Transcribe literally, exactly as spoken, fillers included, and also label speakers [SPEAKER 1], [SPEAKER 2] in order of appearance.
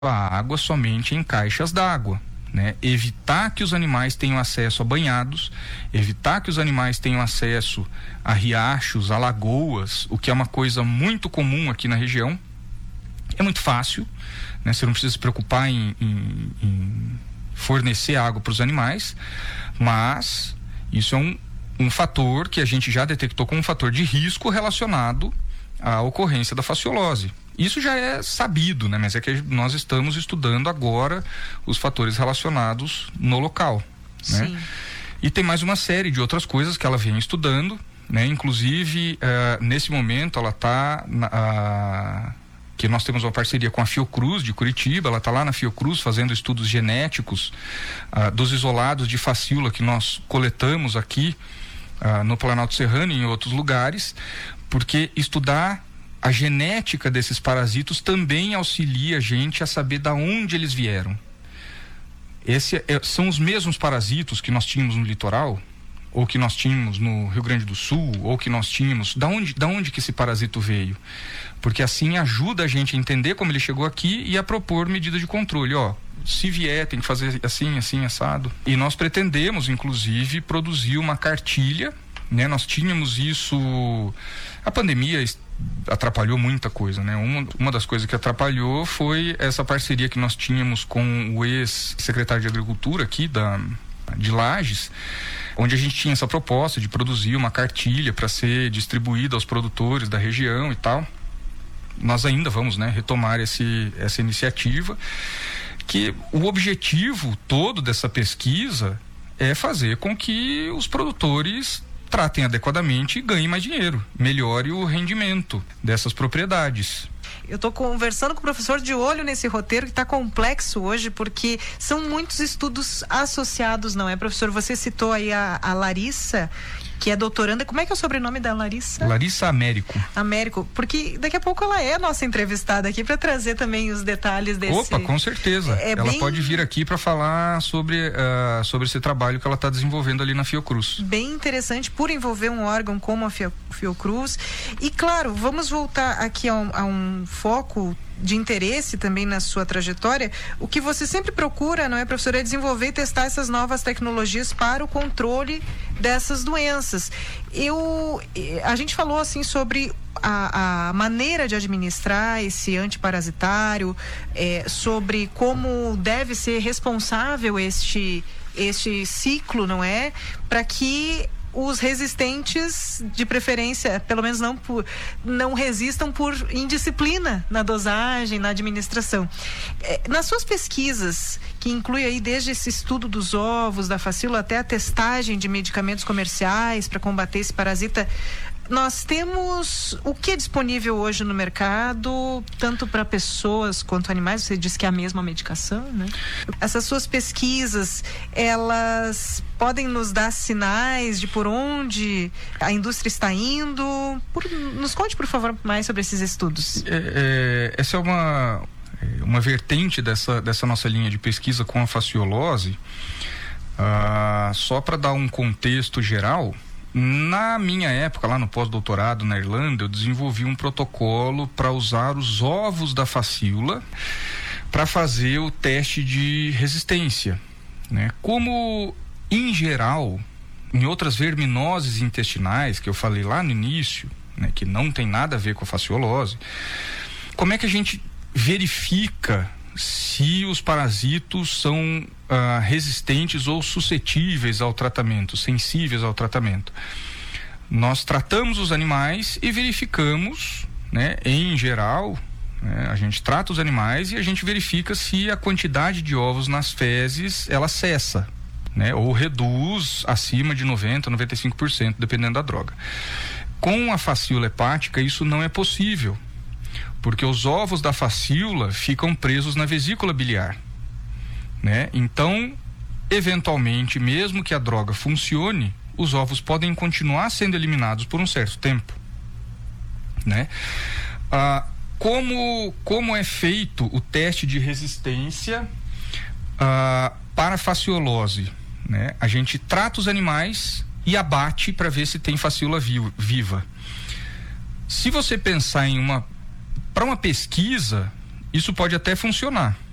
[SPEAKER 1] a água somente em caixas d'água, né? Evitar que os animais tenham acesso a banhados, evitar que os animais tenham acesso a riachos, a lagoas, o que é uma coisa muito comum aqui na região. É muito fácil, né? Você não precisa se preocupar em, em, em fornecer água para os animais, mas isso é um, um fator que a gente já detectou como um fator de risco relacionado à ocorrência da fasciolose. Isso já é sabido, né? Mas é que nós estamos estudando agora os fatores relacionados no local, né?
[SPEAKER 2] Sim.
[SPEAKER 1] E tem mais uma série de outras coisas que ela vem estudando, né? Inclusive, uh, nesse momento ela está uh, que nós temos uma parceria com a Fiocruz de Curitiba, ela está lá na Fiocruz fazendo estudos genéticos uh, dos isolados de fascíola que nós coletamos aqui uh, no Planalto Serrano e em outros lugares, porque estudar a genética desses parasitos também auxilia a gente a saber da onde eles vieram. Esse é, são os mesmos parasitos que nós tínhamos no litoral, ou que nós tínhamos no Rio Grande do Sul, ou que nós tínhamos, da onde, da onde que esse parasito veio? Porque assim ajuda a gente a entender como ele chegou aqui e a propor medidas de controle. Ó, se vier, tem que fazer assim, assim, assado. E nós pretendemos, inclusive, produzir uma cartilha, né? Nós tínhamos isso, a pandemia atrapalhou muita coisa, né? Uma, uma das coisas que atrapalhou foi essa parceria que nós tínhamos com o ex-secretário de Agricultura aqui da, de Lages, onde a gente tinha essa proposta de produzir uma cartilha para ser distribuída aos produtores da região e tal. Nós ainda vamos, né, retomar esse, essa iniciativa, que o objetivo todo dessa pesquisa é fazer com que os produtores tratem adequadamente e ganhem mais dinheiro, melhore o rendimento dessas propriedades.
[SPEAKER 2] Eu estou conversando com o professor de olho nesse roteiro que está complexo hoje, porque são muitos estudos associados, não é, professor? Você citou aí a, a Larissa, que é doutoranda. Como é que é o sobrenome da Larissa?
[SPEAKER 1] Larissa Américo.
[SPEAKER 2] Américo, porque daqui a pouco ela é a nossa entrevistada aqui para trazer também os detalhes desse...
[SPEAKER 1] Opa, com certeza. É ela bem... pode vir aqui para falar sobre, uh, sobre esse trabalho que ela está desenvolvendo ali na Fiocruz. Bem
[SPEAKER 2] interessante, por envolver um órgão como a Fiocruz. E claro, vamos voltar aqui a um, a um foco de interesse também na sua trajetória. O que você sempre procura, não é, professor, é desenvolver e testar essas novas tecnologias para o controle dessas doenças. Eu, a gente falou assim sobre a, a maneira de administrar esse antiparasitário, é, sobre como deve ser responsável este, este ciclo, não é? Para que os resistentes, de preferência, pelo menos não por, não resistam por indisciplina na dosagem, na administração. É, nas suas pesquisas, que inclui aí desde esse estudo dos ovos, da fascíola, até a testagem de medicamentos comerciais para combater esse parasita, nós temos o que é disponível hoje no mercado, tanto para pessoas quanto animais? Você disse que é a mesma medicação, né? Essas suas pesquisas, elas podem nos dar sinais de por onde a indústria está indo? Por, nos conte, por favor, mais sobre esses estudos.
[SPEAKER 1] É, é, essa é uma, uma vertente dessa, dessa nossa linha de pesquisa com a fasciolose. Ah, só para dar um contexto geral, na minha época, lá no pós-doutorado na Irlanda, eu desenvolvi um protocolo para usar os ovos da fascíola para fazer o teste de resistência, né? Como, em geral, em outras verminoses intestinais, que eu falei lá no início, né, que não tem nada a ver com a fasciolose, como é que a gente verifica se os parasitos são ah, resistentes ou suscetíveis ao tratamento, sensíveis ao tratamento? Nós tratamos os animais e verificamos, né, em geral, né, a gente trata os animais e a gente verifica se a quantidade de ovos nas fezes ela cessa, né, ou reduz acima de noventa, noventa e cinco por cento, dependendo da droga. Com a fascíola hepática isso não é possível, porque os ovos da fascíola ficam presos na vesícula biliar, né? Então, eventualmente, mesmo que a droga funcione, os ovos podem continuar sendo eliminados por um certo tempo, né? Ah, como, como é feito o teste de resistência ah, para a fasciolose, né? A gente trata os animais e abate para ver se tem fascíola viva. Se você pensar em uma para uma pesquisa, isso pode até funcionar,